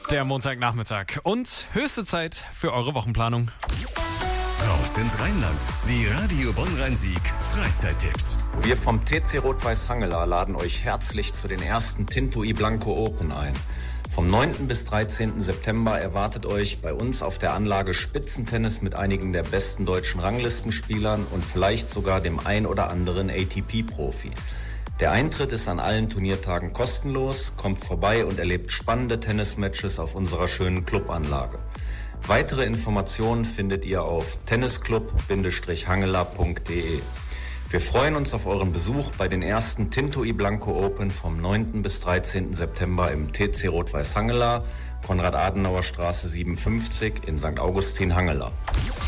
Der Montagnachmittag und höchste Zeit für eure Wochenplanung. Raus ins Rheinland. Die Radio Bonn-Rhein-Sieg Freizeittipps. Wir vom TC Rot-Weiß Hangela laden euch herzlich zu den ersten Tinto i Blanco Open ein. Vom 9. bis 13. September erwartet euch bei uns auf der Anlage Spitzentennis mit einigen der besten deutschen Ranglistenspielern und vielleicht sogar dem ein oder anderen ATP-Profi. Der Eintritt ist an allen Turniertagen kostenlos, kommt vorbei und erlebt spannende Tennismatches auf unserer schönen Clubanlage. Weitere Informationen findet ihr auf tennisclub-hangela.de. Wir freuen uns auf euren Besuch bei den ersten Tinto i Blanco Open vom 9. bis 13. September im TC Rot-Weiß Hangela, Konrad-Adenauer-Straße 57 in St. Augustin Hangela.